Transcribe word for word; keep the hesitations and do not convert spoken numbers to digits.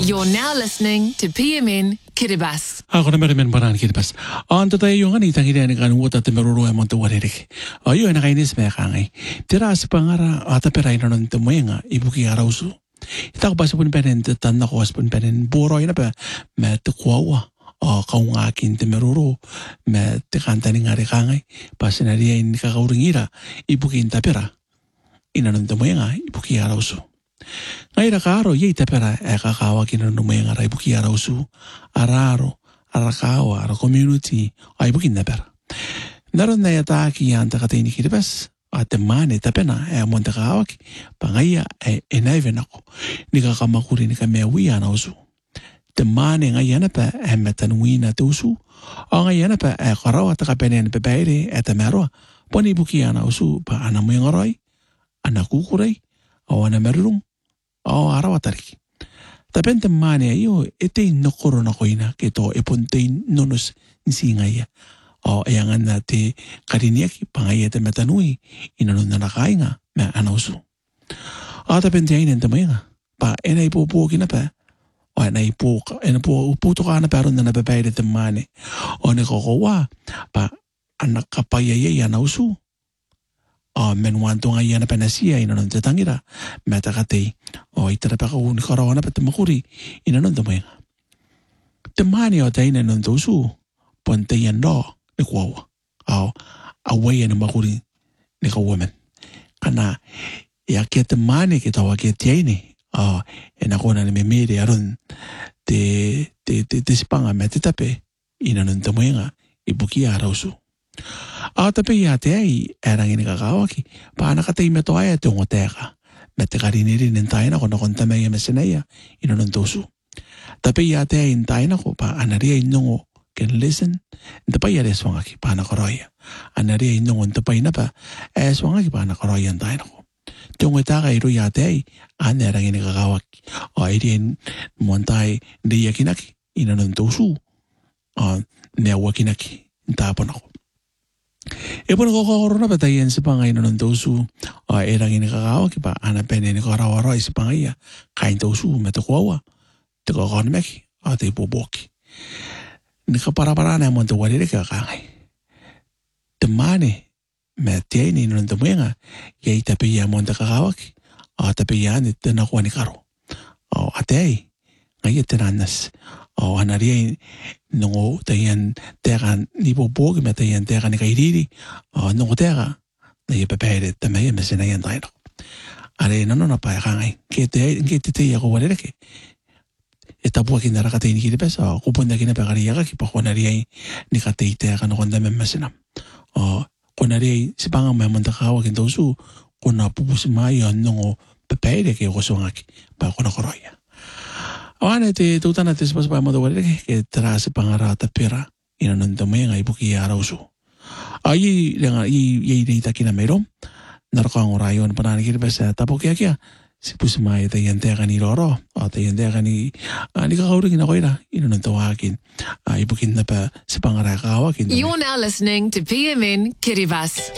You're now listening to P M N Kiribati. Ako na meron barang Kiribati. Anta tayo yung anita kita ni kanu wata temeruru ay monto warerek. Ayo na kainis me kangay. Tira sa pangara ata peray na nung tumayenga ibuki arausu. Ita ko basa pun penen tan na ko as pun penen boroy na pa me tukwawa. O kung akin temeruru me tekanta ni ngari kangay. Pasinariya in kakauringira ibuki intapera. Ina nung tumayenga ibuki arausu. Ngayon karo yay tapera e kakawa kinanumay nga ray buki arausu araro arakawa ara community ay bukin napera. Naron na yata ki yanta katay ni Kiribati at mane tapena e monta kawak pangaya e enaiven ako ni kakamakuri ni kamewi anausu. Temane ngayon pa e metanwi na tusu o ngayon pa e karawa takapenen pepeire e tamerwa poni buki anausu pa anamoy ngaroy anakukuray o anamerung o arawatarik. Tapente mane ayo ete nokoro na koina kito eponte nonus nisingaya. O ayangan nati kariniaki pangaya te metanui inanon na nakainga me anausu. O tapente ay nentamaynga pa ena ipupuo kinapa o ena ipu ena po uputo ka na pero na nababay te mane o nikokowa pa anak kapayaya anausu. O menwanto nga yan na panasiya inanon te tangira metakate o itarapa ka ni karawana pa temakuri inanon tumayenga. Temani o tayo nanon tusu ponte yan do ni kuwawa o away yan makuri ni kawaman kana ya kia temani kita wakia tiyayni o enakona ni memiri aron te te te te sipanga metitape inanon tumayenga ibuki arausu. Aw tapi ya te ay erang ini kakawaki pa nakatay meto ay ito ngoteka metekari rin tayo na kung nakontamay yung mesinaya inanon tusu. Tapi ya te ay tayo na ko pa anari ay nungo can listen hindi pa yari swangaki pa nakoroya anari ay nungo hindi pa na pa eh swangaki pa nakoroya tayo na ko. Yung itaka iro ya te ay anerang ini kakawaki o ay din muantay hindi yakinaki inanon tusu o newakinaki tapon ako. E po nakakakaro na patayan sa pangay na ng tosu o erang inikakawag ipa hanapin ni karawaro ay sa pangaya kain tosu metukwawa tikakonomek o tipuboki. Nikaparapara na mo ito wali ka kakay. Temane metiyay ni nung tumuyenga yay tapiya mo ito kakawag o tapiya ito nakuha ni karo. O atay ngayon tinanas o anari nungo tayan tekan ni bobog metayan tekan ni kairiri o nungo teka na ipapahiri tamay mesinayan tayo. Are nano na pa kangay kete kete te ako wala ke itapo kinara katay ni Kiribati o kupon na kinapakariya ka kipakunari ni katay teka no konda mesinam o kunari si pangang mamunta kawag ito su kuna pupusimayon nungo papahiri ke kusungaki pa kuna koroya. Awan iti tutan natin sa pasapay mo dawali ke tara sa pangarata pira inanon tamay nga ibuki arausu. Ay lang ay ay dita kinamerom narakang orayon panani Kiribati sa tapo kaya kaya si pusimay tayan teka ni loro o tayan teka ni ni kakauring na ko ina inanon tawakin ibukin na pa sa pangaraka kawakin. You're now listening to P M N Kiribati.